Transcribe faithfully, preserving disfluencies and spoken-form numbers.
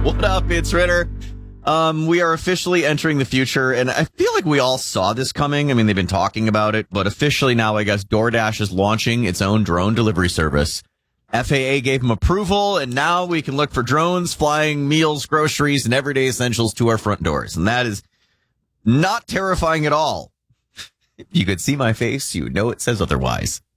What up? It's Ritter. Um, we are officially entering the future, and I feel like we all saw this coming. I mean, they've been talking about it, but officially now, I guess DoorDash is launching its own drone delivery service. F A A gave them approval, and now we can look for drones flying meals, groceries, and everyday essentials to our front doors. And that is not terrifying at all. If you could see my face, you would know it says otherwise.